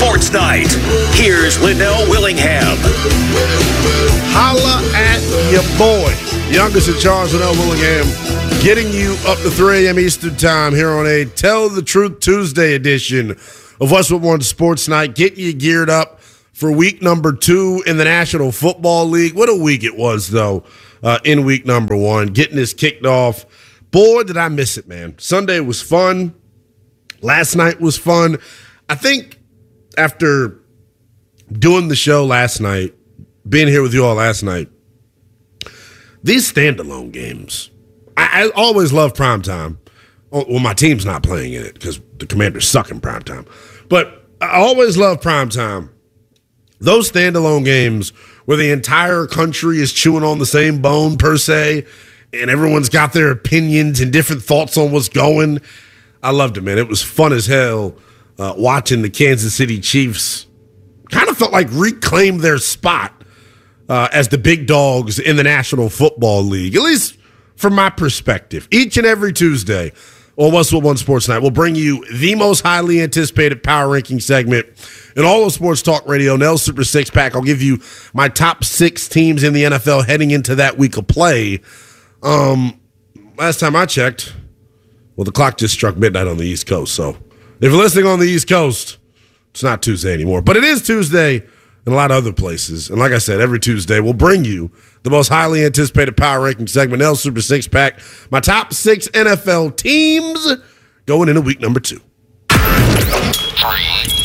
Sports Night. Here's Linnell Willingham. Holla at your boy. Youngest in charge, Linnell Willingham, getting you up to 3 a.m. Eastern Time here on a Tell the Truth Tuesday edition of What's What One Sports Night. Getting you geared up for week number 2 in the National Football League. What a week it was, though, in week number 1. Getting this kicked off. Boy, did I miss it, man. Sunday was fun. Last night was fun. I think after doing the show last night, being here with you all last night, these standalone games, I always love primetime. Well, my team's not playing in it because the Commanders suck in primetime. But I always love primetime. Those standalone games where the entire country is chewing on the same bone, per se, and everyone's got their opinions and different thoughts on what's going. I loved it, man. It was fun as hell watching the Kansas City Chiefs kind of felt like reclaim their spot as the big dogs in the National Football League, at least from my perspective. Each and every Tuesday on What's What One Sports Night, we'll bring you the most highly anticipated power ranking segment in all of sports talk radio, Nell's Super Six Pack. I'll give you my top 6 teams in the NFL heading into that week of play. Last time I checked, well, the clock just struck midnight on the East Coast. So if you're listening on the East Coast, it's not Tuesday anymore. But it is Tuesday in a lot of other places. And like I said, every Tuesday we'll bring you the most highly anticipated power ranking segment, Nell's Super Six Pack. My top 6 NFL teams going into week number 2.